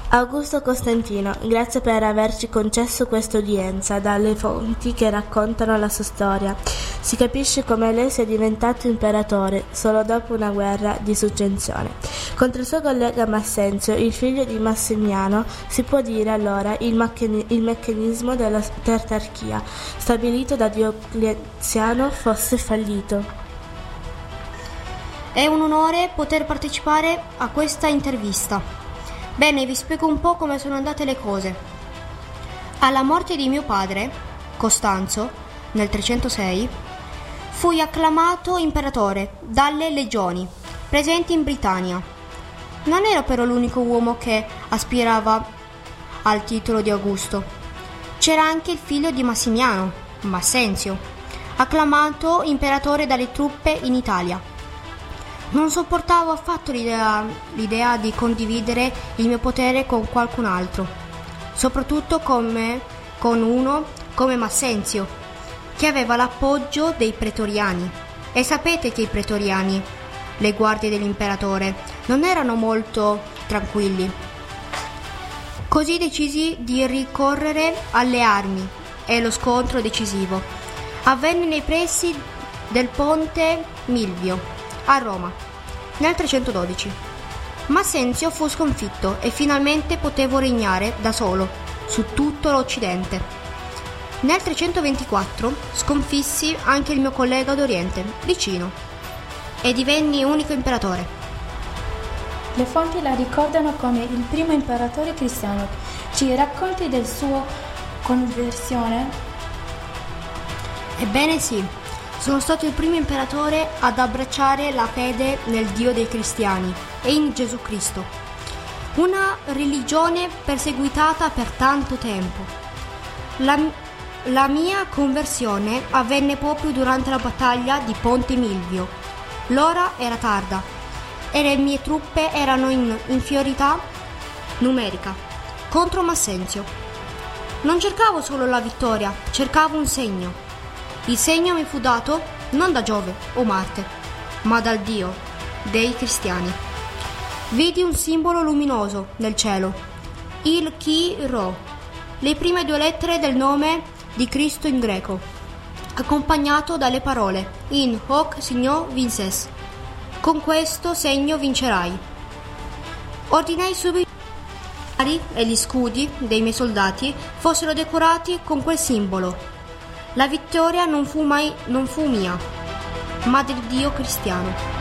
Augusto Costantino, grazie per averci concesso questa udienza. Dalle fonti che raccontano la sua storia si capisce come lei sia diventato imperatore solo dopo una guerra di successione. Contro il suo collega Massenzio, il figlio di Massimiano, si può dire allora il meccanismo della tetrarchia stabilito da Diocleziano fosse fallito. È un onore poter partecipare a questa intervista. Bene, vi spiego un po' come sono andate le cose. Alla morte di mio padre, Costanzo, nel 306, fui acclamato imperatore dalle legioni presenti in Britannia. Non ero però l'unico uomo che aspirava al titolo di Augusto. C'era anche il figlio di Massimiano, Massenzio, acclamato imperatore dalle truppe in Italia. Non sopportavo affatto l'idea di condividere il mio potere con qualcun altro, soprattutto con uno come Massenzio, che aveva l'appoggio dei pretoriani. E sapete che i pretoriani, le guardie dell'imperatore, non erano molto tranquilli. Così decisi di ricorrere alle armi e lo scontro decisivo avvenne nei pressi del ponte Milvio, a Roma, nel 312. Massenzio fu sconfitto e finalmente potevo regnare da solo su tutto l'Occidente. Nel 324 sconfissi anche il mio collega d'Oriente, Licino, e divenni unico imperatore. Le fonti la ricordano come il primo imperatore cristiano. Ci racconti del suo conversione? Ebbene sì. Sono stato il primo imperatore ad abbracciare la fede nel Dio dei cristiani e in Gesù Cristo, una religione perseguitata per tanto tempo. La mia conversione avvenne proprio durante la battaglia di Ponte Milvio. L'ora era tarda e le mie truppe erano in inferiorità numerica contro Massenzio. Non cercavo solo la vittoria, cercavo un segno. Il segno mi fu dato non da Giove o Marte, ma dal Dio dei cristiani. Vidi un simbolo luminoso nel cielo, il Chi Rho, le prime 2 lettere del nome di Cristo in greco, accompagnato dalle parole In hoc signo vinces. Con questo segno vincerai. Ordinai subito che e gli scudi dei miei soldati fossero decorati con quel simbolo. La vittoria non fu mia, ma del Dio cristiano.